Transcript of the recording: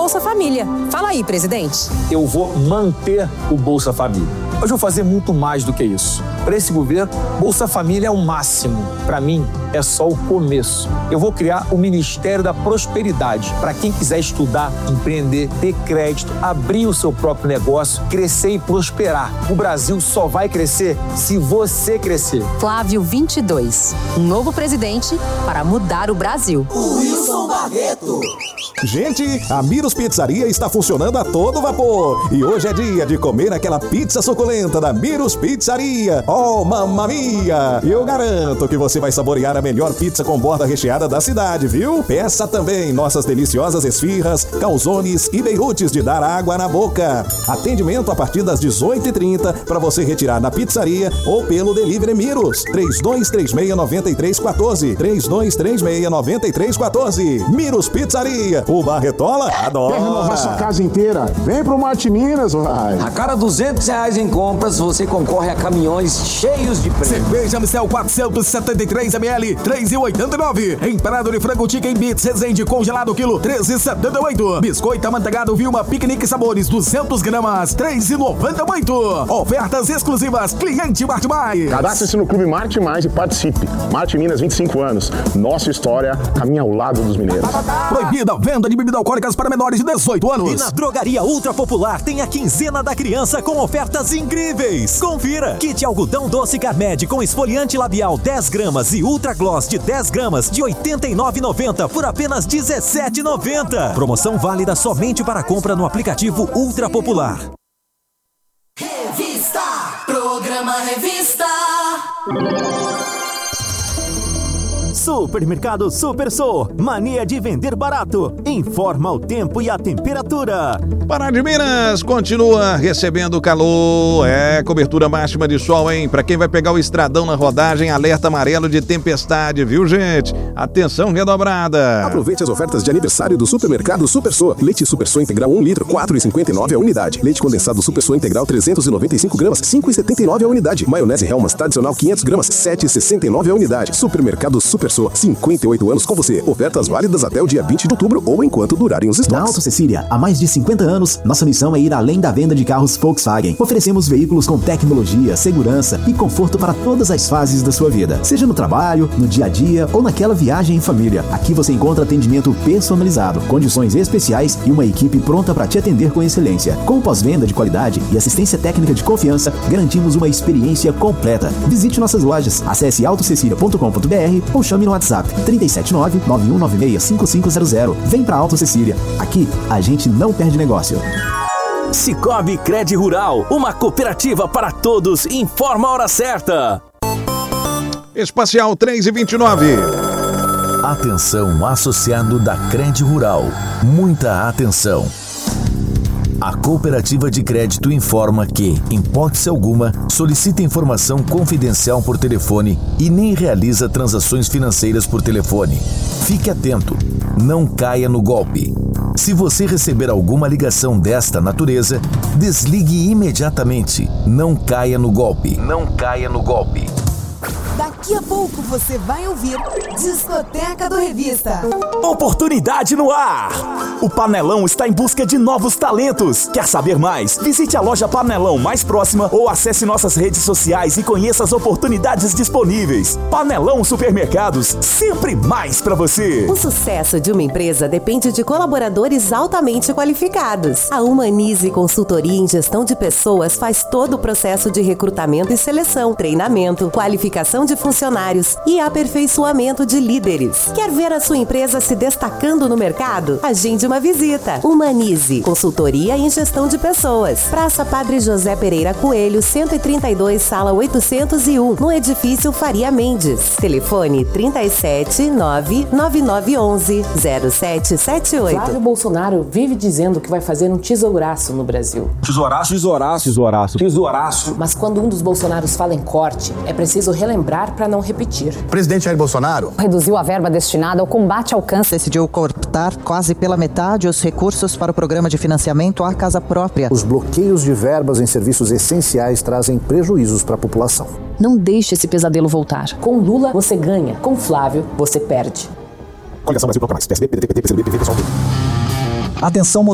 Bolsa Família. Fala aí, presidente. Eu vou manter o Bolsa Família. Mas vou fazer muito mais do que isso. Para esse governo, Bolsa Família é o máximo. Para mim, é só o começo. Eu vou criar o Ministério da Prosperidade para quem quiser estudar, empreender, ter crédito, abrir o seu próprio negócio, crescer e prosperar. O Brasil só vai crescer se você crescer. Flávio 22, um novo presidente para mudar o Brasil. O Wilson Barreto. Gente, a Miros Pizzaria está funcionando a todo vapor. E hoje é dia de comer aquela pizza suculenta da Miros Pizzaria. Oh, mamma mia! Eu garanto que você vai saborear a melhor pizza com borda recheada da cidade, viu? Peça também nossas deliciosas esfirras, calzones e beirutes de dar água na boca. Atendimento a partir das 18h30 para você retirar na pizzaria ou pelo Delivery Miros. 3236-9314. 3236-9314. Miros Pizzaria. O Barretola adora. Quer renovar sua casa inteira? Vem pro Marte Minas, vai. A cada R$200 em compras, você concorre a caminhões cheios de prêmios. Cerveja Amstel 473ml, 3,89. Empanado de frango chicken bits Resende congelado quilo, 13,78. Biscoito amanteigado Vilma piquenique sabores, 200 gramas, 3,98. Ofertas exclusivas, cliente Marte Mais. Cadastre-se no Clube Marte Mais e participe. Marte Minas, 25 anos. Nossa história caminha ao lado dos mineiros. Proibida a venda de bebidas alcoólicas para menores de 18 anos. E na Drogaria Ultra Popular tem a quinzena da criança com ofertas incríveis. Confira. Kit algodão doce Carmed com esfoliante labial 10 gramas e Ultra Gloss de 10 gramas de R$ 89,90 por apenas R$ 17,90. Promoção válida somente para compra no aplicativo Ultra Popular. Revista. Programa Revista. Supermercado Super Sou, mania de vender barato. Informa o tempo e a temperatura. Pará de Minas continua recebendo calor. Cobertura máxima de sol, hein? Pra quem vai pegar o estradão na rodagem, alerta amarelo de tempestade, viu, gente? Atenção redobrada. Aproveite as ofertas de aniversário do Supermercado Super Sou. Leite Super Sou Integral 1 litro, 4,59 a unidade. Leite condensado Super Sou Integral 395 gramas, 5,79 a unidade. Maionese Hellmann's tradicional 500 gramas, 7,69 a unidade. Supermercado Super Sou, 58 anos com você. Ofertas válidas até o dia 20 de outubro ou enquanto durarem os estoques. Na Auto Cecília, há mais de 50 anos, nossa missão é ir além da venda de carros Volkswagen. Oferecemos veículos com tecnologia, segurança e conforto para todas as fases da sua vida. Seja no trabalho, no dia a dia ou naquela viagem em família. Aqui você encontra atendimento personalizado, condições especiais e uma equipe pronta para te atender com excelência. Com pós-venda de qualidade e assistência técnica de confiança, garantimos uma experiência completa. Visite nossas lojas, acesse autocecilia.com.br ou chame no WhatsApp 379-9196-5500. Vem pra Auto Cecília. Aqui, a gente não perde negócio. Cicobi Crédito Rural, uma cooperativa para todos, informa a hora certa. Espacial 3h29. Atenção, associado da Crédito Rural. Muita atenção. A Cooperativa de Crédito informa que, em hipótese alguma, solicita informação confidencial por telefone e nem realiza transações financeiras por telefone. Fique atento, não caia no golpe. Se você receber alguma ligação desta natureza, desligue imediatamente. Não caia no golpe. Não caia no golpe. Daqui a pouco você vai ouvir Discoteca do Revista. Oportunidade no ar! O Panelão está em busca de novos talentos. Quer saber mais? Visite a loja Panelão mais próxima ou acesse nossas redes sociais e conheça as oportunidades disponíveis. Panelão Supermercados, sempre mais para você. O sucesso de uma empresa depende de colaboradores altamente qualificados. A Humanize Consultoria em Gestão de Pessoas faz todo o processo de recrutamento e seleção, treinamento, qualificação de funcionários e aperfeiçoamento de líderes. Quer ver a sua empresa se destacando no mercado? Agende uma visita. Humanize, Consultoria em Gestão de Pessoas. Praça Padre José Pereira Coelho, 132, sala 801, no edifício Faria Mendes. Telefone 379-9911-0778. Flávio Bolsonaro vive dizendo que vai fazer um tesouraço no Brasil. Tesouraço? Tesouraço. Tesouraço. Tesouraço. Mas quando um dos Bolsonaros fala em corte, é preciso relembrar para não repetir. O presidente Jair Bolsonaro reduziu a verba destinada ao combate ao câncer. Decidiu cortar quase pela metade os recursos para o programa de financiamento à casa própria. Os bloqueios de verbas em serviços essenciais trazem prejuízos para a população. Não deixe esse pesadelo voltar. Com Lula, você ganha. Com Flávio, você perde. Coligação Brasil Bloco Mais. PSB, PDT, PT, PCdoB, PV, PSOL. Atenção,